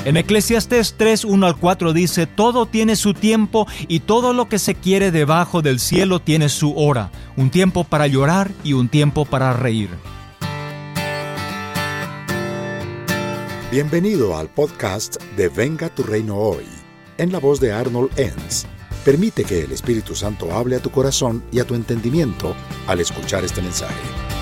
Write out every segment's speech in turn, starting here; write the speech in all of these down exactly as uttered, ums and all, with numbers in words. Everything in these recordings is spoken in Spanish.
En Eclesiastés tres, uno al cuatro dice: todo tiene su tiempo y todo lo que se quiere debajo del cielo tiene su hora, un tiempo para llorar y un tiempo para reír. Bienvenido al podcast de Venga tu Reino Hoy, en la voz de Arnold Enns. Permite que el Espíritu Santo hable a tu corazón y a tu entendimiento al escuchar este mensaje.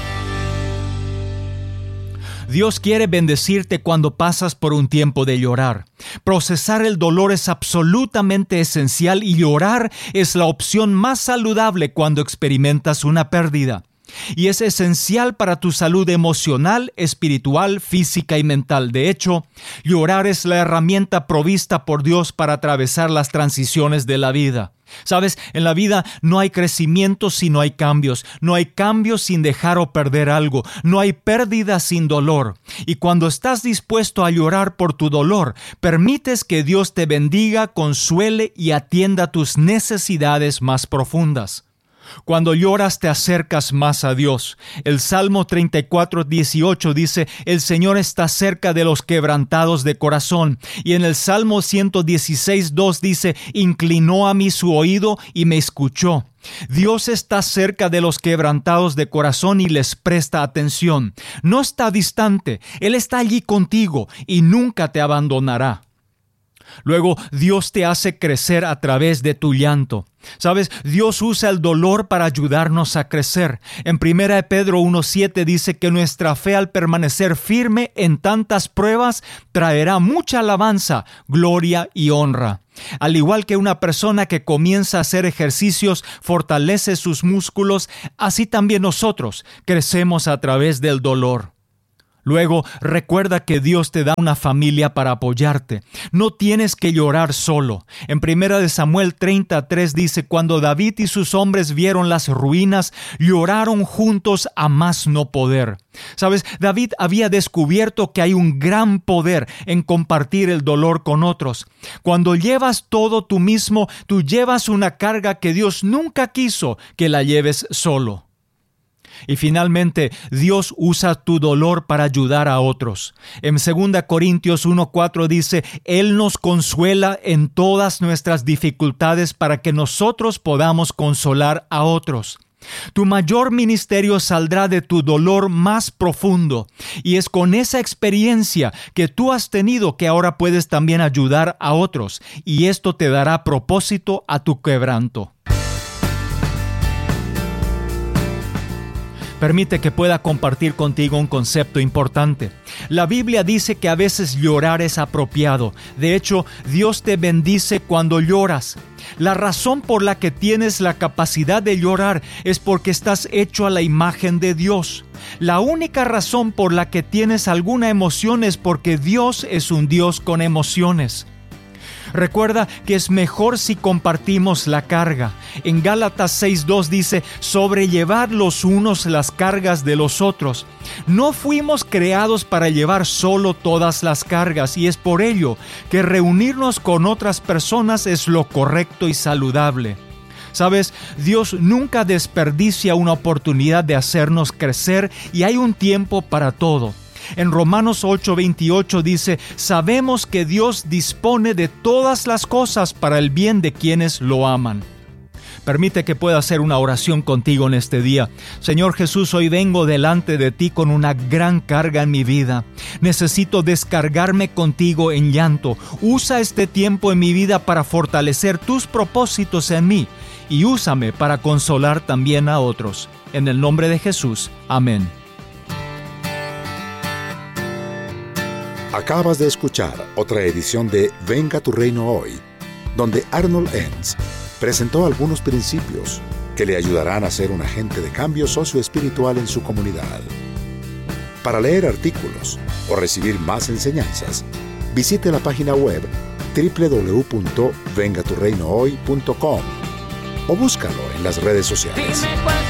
Dios quiere bendecirte cuando pasas por un tiempo de llorar. Procesar el dolor es absolutamente esencial y llorar es la opción más saludable cuando experimentas una pérdida. Y es esencial para tu salud emocional, espiritual, física y mental. De hecho, llorar es la herramienta provista por Dios para atravesar las transiciones de la vida. Sabes, en la vida no hay crecimiento si no hay cambios, no hay cambios sin dejar o perder algo, no hay pérdida sin dolor. Y cuando estás dispuesto a llorar por tu dolor, permites que Dios te bendiga, consuele y atienda tus necesidades más profundas. Cuando lloras te acercas más a Dios. El Salmo treinta y cuatro, dieciocho dice: el Señor está cerca de los quebrantados de corazón. Y en el Salmo ciento dieciséis, dos dice: inclinó a mí su oído y me escuchó. Dios está cerca de los quebrantados de corazón y les presta atención. No está distante, Él está allí contigo y nunca te abandonará. Luego, Dios te hace crecer a través de tu llanto. ¿Sabes? Dios usa el dolor para ayudarnos a crecer. En primera de Pedro uno siete dice que nuestra fe, al permanecer firme en tantas pruebas, traerá mucha alabanza, gloria y honra. Al igual que una persona que comienza a hacer ejercicios fortalece sus músculos, así también nosotros crecemos a través del dolor. Luego, recuerda que Dios te da una familia para apoyarte. No tienes que llorar solo. En primera de Samuel treinta, tres dice: cuando David y sus hombres vieron las ruinas, lloraron juntos a más no poder. ¿Sabes? David había descubierto que hay un gran poder en compartir el dolor con otros. Cuando llevas todo tú mismo, tú llevas una carga que Dios nunca quiso que la lleves solo. Y finalmente, Dios usa tu dolor para ayudar a otros. En segunda Corintios uno cuatro dice: Él nos consuela en todas nuestras dificultades para que nosotros podamos consolar a otros. Tu mayor ministerio saldrá de tu dolor más profundo, y es con esa experiencia que tú has tenido que ahora puedes también ayudar a otros, y esto te dará propósito a tu quebranto. Permite que pueda compartir contigo un concepto importante. La Biblia dice que a veces llorar es apropiado. De hecho, Dios te bendice cuando lloras. La razón por la que tienes la capacidad de llorar es porque estás hecho a la imagen de Dios. La única razón por la que tienes alguna emoción es porque Dios es un Dios con emociones. Recuerda que es mejor si compartimos la carga. En Gálatas seis dos dice: sobrellevar los unos las cargas de los otros. No fuimos creados para llevar solo todas las cargas, y es por ello que reunirnos con otras personas es lo correcto y saludable. ¿Sabes? Dios nunca desperdicia una oportunidad de hacernos crecer, y hay un tiempo para todo. En Romanos ocho veintiocho dice: sabemos que Dios dispone de todas las cosas para el bien de quienes lo aman. Permite que pueda hacer una oración contigo en este día. Señor Jesús, hoy vengo delante de ti con una gran carga en mi vida. Necesito descargarme contigo en llanto. Usa este tiempo en mi vida para fortalecer tus propósitos en mí, y úsame para consolar también a otros. En el nombre de Jesús. Amén. Acabas de escuchar otra edición de Venga tu Reino Hoy, donde Arnold Enns presentó algunos principios que le ayudarán a ser un agente de cambio socioespiritual en su comunidad. Para leer artículos o recibir más enseñanzas, visite la página web doble u doble u doble u punto venga tu reino hoy punto com o búscalo en las redes sociales.